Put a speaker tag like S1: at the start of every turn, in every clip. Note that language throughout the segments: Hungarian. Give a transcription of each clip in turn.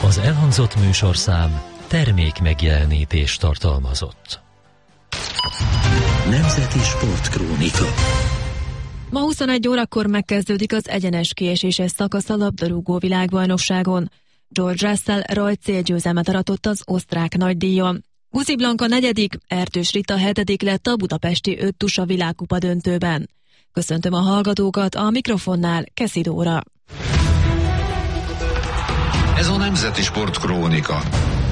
S1: Az elhangzott műsorszám termék megjelenítést tartalmazott.
S2: Nemzeti Sportkrónika.
S3: Ma 21 órakor megkezdődik az egyenes kieséses szakasz a labdarúgó világbajnokságon. George Russell rajtcélgyőzelmet aratott az osztrák nagydíjon. Guzi Blanka 4., Erdős Rita 7. lett a budapesti öttusa világkupa döntőben. Köszöntöm a hallgatókat, a mikrofonnál Keszi Dóra.
S4: Ez a Nemzeti Sportkrónika.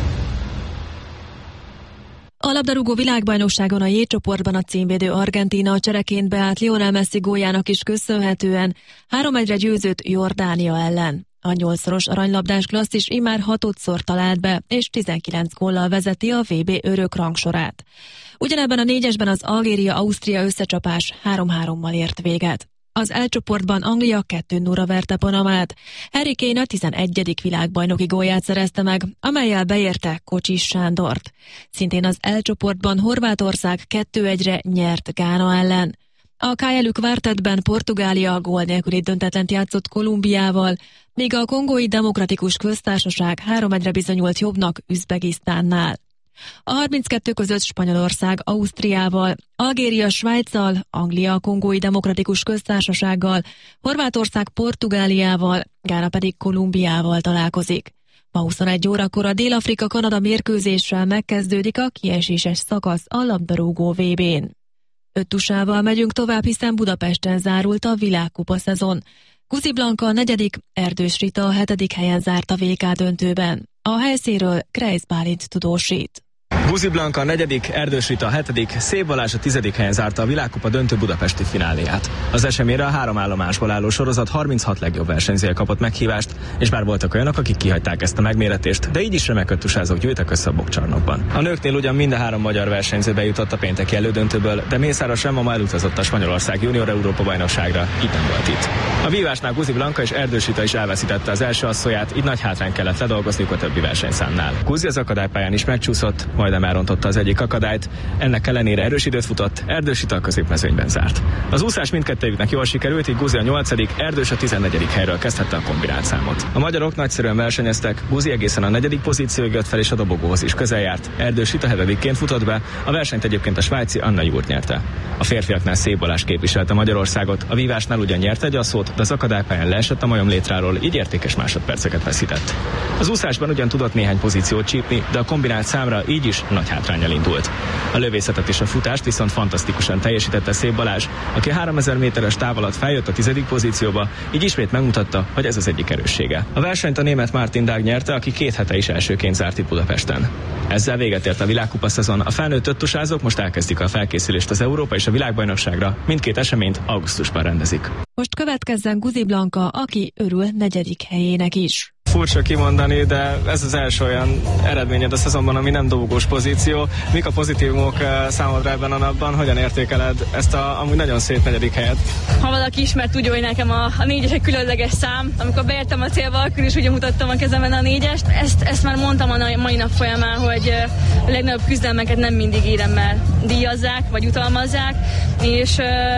S3: A labdarúgó világbajnokságon a J-csoportban a címvédő Argentína a csereként beállt Lionel Messi góljának is köszönhetően 3-1-re győzött Jordánia ellen. A 8-szoros aranylabdás klasszis immár 6-szor talált be, és 19 góllal vezeti a VB örök rangsorát. Ugyanebben a 4-esben az Algéria-Ausztria összecsapás 3-3-mal ért véget. Az L-csoportban Anglia 2-0-ra verte Panamát. Harry Kane a 11. világbajnoki gólját szerezte meg, amellyel beérte Kocsis Sándort. Szintén az L-csoportban Horvátország 2-1-re nyert Gána ellen. A KL Quartetben Portugália gól nélküli döntetlent játszott Kolumbiával, míg a Kongói Demokratikus Köztársaság 3-1-re bizonyult jobbnak Üzbegisztánnál. A 32 között Spanyolország Ausztriával, Algéria Svájccal, Anglia a Kongói Demokratikus Köztársasággal, Horvátország Portugáliával, Gána pedig Kolumbiával találkozik. Ma 21 órakor a Dél-Afrika-Kanada mérkőzéssel megkezdődik a kieséses szakasz a labdarúgó VB-n. Öttusával megyünk tovább, hiszen Budapesten zárult a világkupa szezon. Guzi Blanka a 4., Erdős Rita a 7. helyen zárt a VK döntőben. A helyszínről Kreisz Bálint tudósít.
S5: Guzi Blanka a 4., Erdős Rita a 7., Szép Balázs a 10. helyen zárta a világkupa döntő budapesti fináléját. Az eseményre a 3 állomásból álló sorozat 36 legjobb versenyzője kapott meghívást, és bár voltak olyanok, akik kihagyták ezt a megméretést, de így is remek öttusázók gyűjtek össze a bokcsarnokban. A nőknél ugyan mind a 3 magyar versenyző bejutott a pénteki elődöntőből, de Mészáros Emma ma elutazott a Spanyolország junior Európa bajnokságra, így nem volt itt. A vívásnál Guzi Blanka és Erdős Rita is elveszítette az első asszonyát, így nagy hátrány kellett ledolgozniuk a többi versenyszámnál. Guzi az akadálypályán is megcsúszott, majdnem elrontotta az egyik akadályt, ennek ellenére erős időt futott, Erdős Rita a középmezőnyben zárt. Az úszás mindkettőjüknek jól sikerült, így Guzi a 8., Erdős a 14. helyről kezdhette a kombinált számot. A magyarok nagyszerűen versenyeztek, Guzi egészen a 4. pozícióig jött fel és a dobogóhoz is közel járt, Erdős Rita 7-ként futott be, a versenyt egyébként a svájci Anna Júr nyerte. A férfiaknál Szép Balázs képviselte Magyarországot, a vívásnál ugyan nyert egy asszót, de az akadálypályán leesett a majomlétráról, így értékes másodperceket veszített. Az úszásban ugyan tudott néhány pozíciót csípni, de a kombinált számra így is nagy hátránnyal indult. A lövészetet és a futást viszont fantasztikusan teljesítette Szép Balázs, aki 3000 méteres táv alatt feljött a 10. pozícióba, így ismét megmutatta, hogy ez az egyik erőssége. A versenyt a német Martin Dag nyerte, aki 2 hete is elsőként zárt itt Budapesten. Ezzel véget ért a világkupa szezon, a felnőtt öttusázók most elkezdik a felkészülést az Európa és a világbajnokságra, mindkét eseményt augusztusban rendezik.
S3: Most következzen Guzi Blanka, aki örül 4. helyének is.
S5: Furcsa kimondani, de ez az első olyan eredményed a szezonban, ami nem dobogós pozíció. Mik a pozitívumok számodra ebben a napban? Hogyan értékeled ezt a amúgy nagyon szép 4. helyet?
S6: Ha valaki ismert, tudja, hogy nekem a 4-es egy különleges szám. Amikor beértem a célba, akkor is ugye mutattam a kezemben a 4-est. Ezt már mondtam a mai nap folyamán, hogy a legnagyobb küzdelmeket nem mindig éremmel díjazzák, vagy utalmazzák, és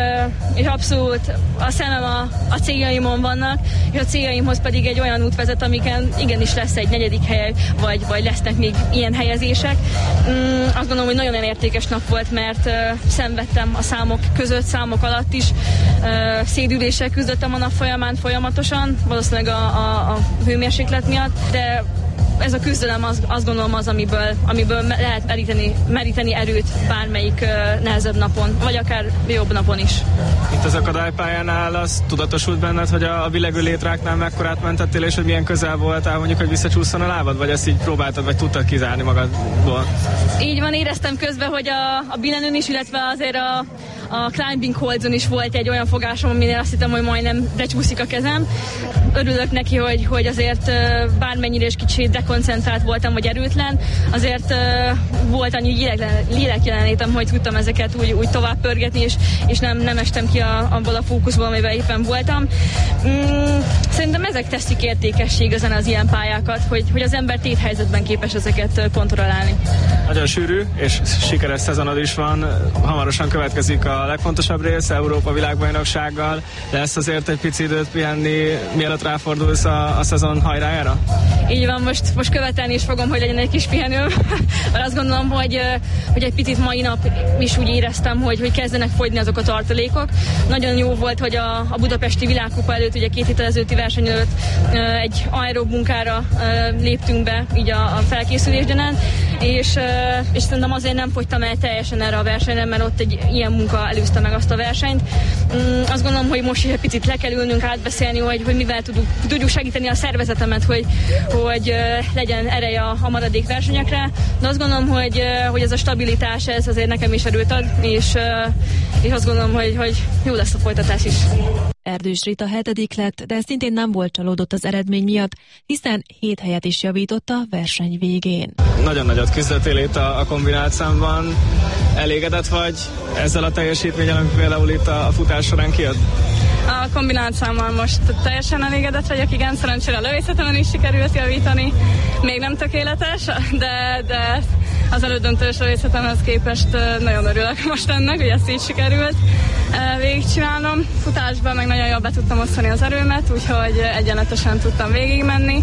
S6: abszolút a szemem a céljaimon vannak, és a céljaimhoz pedig egy olyan út vezet, amiken igenis lesz egy 4. hely, vagy lesznek még ilyen helyezések. Azt gondolom, hogy nagyon értékes nap volt, mert szenvedtem a számok között, számok alatt is. Szédüléssel küzdöttem a nap folyamán folyamatosan, valószínűleg a hőmérséklet miatt, de ez a küzdelem azt gondolom az, amiből lehet meríteni erőt bármelyik nehezebb napon, vagy akár jobb napon is.
S5: Itt az akadálypályánál az tudatosult benned, hogy a billegő létráknál mekkorát mentettél, és hogy milyen közel voltál mondjuk, hogy visszacsúszson a lábad, vagy ezt így próbáltad, vagy tudtad kizárni magadból?
S6: Így van, éreztem közben, hogy a billenőn is, illetve azért a climbing holdson is volt egy olyan fogásom, aminél azt hittem, hogy majdnem becsúszik a kezem. Örülök neki, hogy azért bármennyire is kicsit dekoncentrált voltam, vagy erőtlen, azért volt annyi lélekjelenlétem, hogy tudtam ezeket úgy tovább pörgetni, és nem estem ki abból a fókuszból, amivel éppen voltam. Szerintem ezek teszik értékessé igazán az ilyen pályákat, hogy az ember téthelyzetben képes ezeket kontrollálni.
S5: Nagyon sűrű és sikeres szezonod is van, hamarosan következik a a legfontosabb rész, Európa világbajnoksággal. Lesz azért egy pici időt pihenni, mielőtt ráfordulsz a szezon hajrájára?
S6: Így van, most követelni is fogom, hogy legyen egy kis pihenőm. Mert azt gondolom, hogy egy picit mai nap is úgy éreztem, hogy kezdenek fogyni azok a tartalékok. Nagyon jó volt, hogy a budapesti világkupa előtt, ugye 2 héttel ezelőtti verseny előtt egy aerob munkára léptünk be így a felkészülés gyanánt, és szerintem azért nem fogytam el teljesen erre a versenyre, mert ott egy ilyen munka előzte meg azt a versenyt. Azt gondolom, hogy most is egy picit le kell ülnünk átbeszélni, hogy mivel tudjuk segíteni a szervezetemet, hogy legyen ereje a maradék versenyekre, de azt gondolom, hogy ez a stabilitás, ez azért nekem is erőt ad, és azt gondolom, hogy jó lesz a folytatás is.
S3: Erdős Rita 7. lett, de szintén nem volt csalódott az eredmény miatt, hiszen 7 helyet is javított a verseny végén.
S5: Nagyon nagyot küzdöttél itt a kombinált számban. Elégedett vagy ezzel a teljesítménnyel, ami például itt a futás során kijött?
S2: A kombinált számmal most teljesen elégedett vagyok, igen, szerencsére a lövészetemen is sikerült javítani. Még nem tökéletes, de az elődöntős lövészetemhez képest nagyon örülök most ennek, hogy ezt így sikerült végigcsinálnom. Futásban meg nagyon jól be tudtam osztani az erőmet, úgyhogy egyenletesen tudtam végigmenni.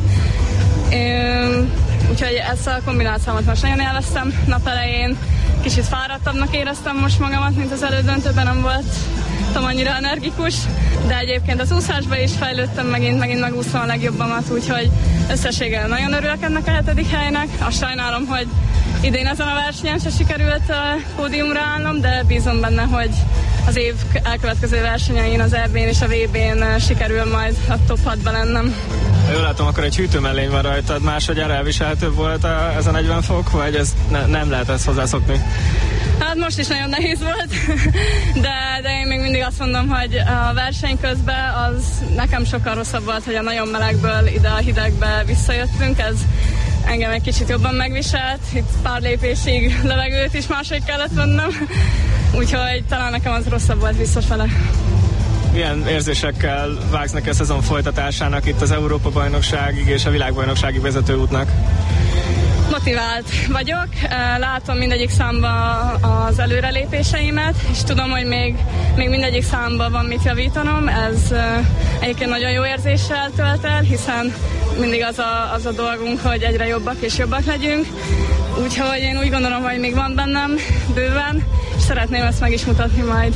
S2: Úgyhogy ezt a kombinált számot most nagyon élveztem nap elején. Kicsit fáradtabbnak éreztem most magamat, mint az elődöntőben, nem voltam annyira energikus, de egyébként az úszásban is fejlődtem, megint megúszom a legjobbamat, úgyhogy összességgel nagyon örülök ennek a 7. helynek. Azt sajnálom, hogy idén ezen a versenyen se sikerült a pódiumra állnom, de bízom benne, hogy az év elkövetkező versenyein, az EB-n és a VB-n sikerül majd a top 6-ban lennem.
S5: Jól látom, akkor egy hűtőmellény van rajtad, másodjára elviselhetőbb volt ez a 40 fok, vagy ez nem lehet ezt hozzászokni?
S2: Hát most is nagyon nehéz volt, de én még mindig azt mondom, hogy a verseny közben az nekem sokkal rosszabb volt, hogy a nagyon melegből ide a hidegbe visszajöttünk, ez engem egy kicsit jobban megviselt, itt pár lépésig levegőt is máshogy kellett vennem, úgyhogy talán nekem az rosszabb volt visszafele.
S5: Milyen érzésekkel vágsz neki a szezon folytatásának itt az Európa-bajnokságig és a világbajnokságig vezetőútnak?
S2: Motivált vagyok, látom mindegyik számban az előrelépéseimet, és tudom, hogy még mindegyik számban van mit javítanom. Ez egyébként nagyon jó érzéssel tölt el, hiszen mindig az a dolgunk, hogy egyre jobbak és jobbak legyünk. Úgyhogy én úgy gondolom, hogy még van bennem bőven, és szeretném ezt meg is mutatni majd.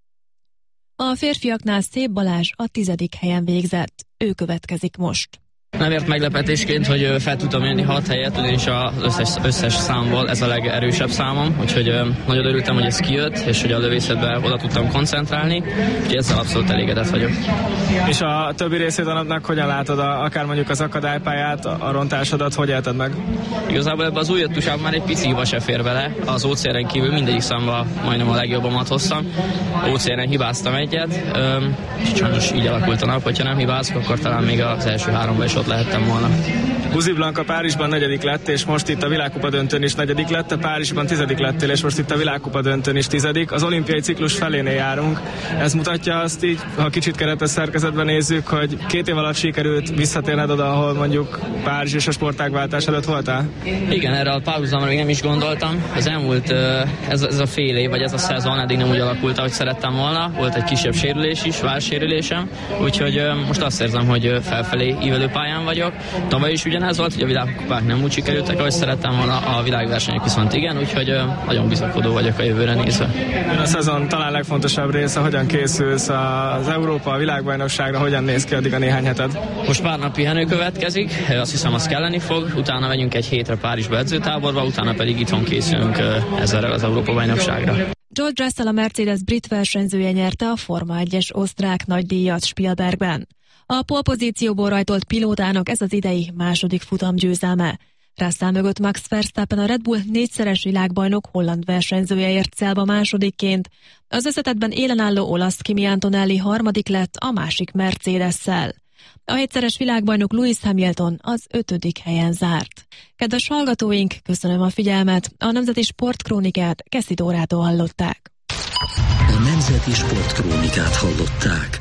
S3: A férfiaknál Szép Balázs a 10. helyen végzett. Ő következik most.
S7: Nem ért meglepetésként, hogy fel tudtam jönni 6 helyet, ugyanis az összes számból ez a legerősebb számom, úgyhogy nagyon örültem, hogy ez kijött, és hogy a lövészetben oda tudtam koncentrálni, úgyhogy ezzel abszolút elégedett vagyok.
S5: És a többi részét a napnak hogyan látod, akár mondjuk az akadálypályát, a rontásodat, hogy élted meg?
S7: Igazából ebben az új öttusában már egy pici hiba se fér bele, az OCR-en kívül mindegyik számban majdnem a legjobbamat hoztam. OCR-en hibáztam egyet, és sajnos így alakult a nap, hogyha nem hibázok, akkor talán még az első 3-ban is ott lehettem volna.
S5: Buzi Blanka Párizsban 4. lett, és most itt a világkupa döntőn is 4. lett, a Párizsban 10. lettél, és most itt a világkupa döntőn is 10. Az olimpiai ciklus felénél járunk. Ez mutatja azt így, ha kicsit keretes szerkezetben nézzük, hogy 2 év alatt sikerült visszatérned oda, ahol mondjuk Párizs és a sportágváltás előtt voltál?
S7: Igen, erre a párhuzamra még nem is gondoltam. Az elmúlt ez a fél év, vagy ez a szezon eddig nem úgy alakult, ahogy szerettem volna. Volt egy kisebb sérülés is, válsérülésem, úgyhogy most azt érzem, hogy felfelé ívelő pályán vagyok. Tavaly is ugyanez volt, hogy a világkupák nem úgy sikerültek, ahogy szerettem volna, a világversenyek viszont igen, úgyhogy nagyon bizakodó vagyok a jövőre nézve.
S5: A szezon talán legfontosabb része, hogyan készülsz az Európa, a világbajnokságra, hogyan néz ki addig a néhány heted?
S7: Most pár nap pihenő következik, azt hiszem, az kelleni fog, utána megyünk egy hétre Párizsba edzőtáborba, utána pedig itthon készülünk ezzel az Európa-bajnokságra.
S3: George Russell, a Mercedes brit versenyzője nyerte a Forma 1-es osztrák nagydíjat Spielbergben. A polpozícióból rajtolt pilótának ez az idei második futamgyőzelme. Russell mögött Max Verstappen, a Red Bull 4-szeres világbajnok holland versenyzője ért célba másodikként. Az összetettben élenálló olasz Kimi Antonelli 3. lett a másik Mercedes-szel. A 7-szeres világbajnok Lewis Hamilton az 5. helyen zárt. Kedves hallgatóink, köszönöm a figyelmet, a Nemzeti Sportkrónikát Keszid Órától hallották.
S1: A Nemzeti Sportkrónikát hallották.